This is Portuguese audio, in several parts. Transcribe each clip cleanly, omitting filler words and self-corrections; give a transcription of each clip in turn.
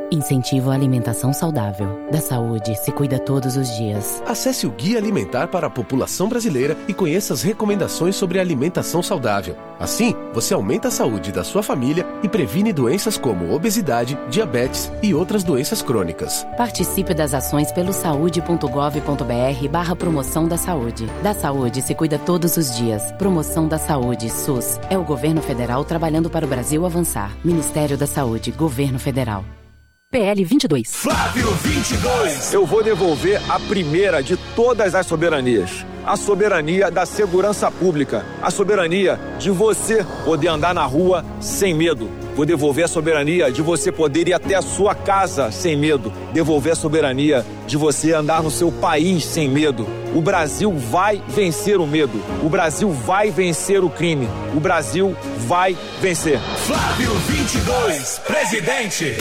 Incentivo à alimentação saudável. Da saúde se cuida todos os dias. Acesse o Guia Alimentar para a População Brasileira e conheça as recomendações sobre alimentação saudável. Assim, você aumenta a saúde da sua família e previne doenças como obesidade, diabetes e outras doenças crônicas. Participe das ações pelo saude.gov.br/promoção da saúde. Da saúde se cuida todos os dias. Promoção da Saúde, SUS. É o governo federal trabalhando para o Brasil avançar. Ministério da Saúde, Governo Federal. PL 22. Flávio 22. Eu vou devolver a primeira de todas as soberanias. A soberania da segurança pública. A soberania de você poder andar na rua sem medo. Vou devolver a soberania de você poder ir até a sua casa sem medo. Devolver a soberania de você andar no seu país sem medo. O Brasil vai vencer o medo. O Brasil vai vencer o crime. O Brasil vai vencer. Flávio 22, presidente.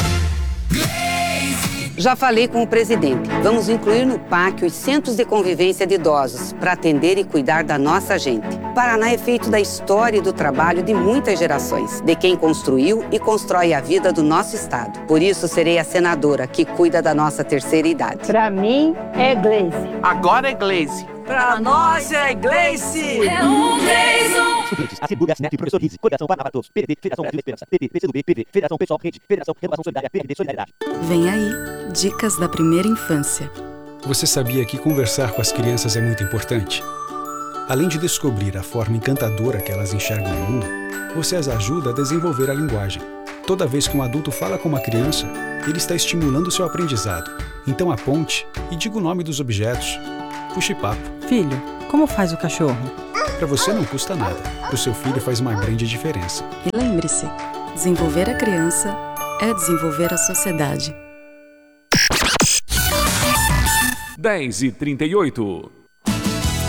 Já falei com o presidente. Vamos incluir no PAC os centros de convivência de idosos para atender e cuidar da nossa gente. Paraná é feito da história e do trabalho de muitas gerações, de quem construiu e constrói a vida do nosso estado. Por isso, serei a senadora que cuida da nossa terceira idade. Para mim, é Gleice. Agora é Gleice. Pra nós é Gleice. É um Gleison. Estudantes, Acibu, Gasnet, Professor Rizzi, Coligação Paraná para Todos, PDT, Federação Brasil Esperança, PT, PCdoB, PV, Federação Pessoal Rede, Federação Renovação Solidária, PRD Solidariedade. Vem aí, dicas da primeira infância. Você sabia que conversar com as crianças é muito importante? Além de descobrir a forma encantadora que elas enxergam o mundo, você as ajuda a desenvolver a linguagem. Toda vez que um adulto fala com uma criança, ele está estimulando seu aprendizado. Então aponte e diga o nome dos objetos. Puxe papo. Filho, como faz o cachorro? Para você não custa nada. Para o seu filho faz uma grande diferença. E lembre-se, desenvolver a criança é desenvolver a sociedade. 10h38.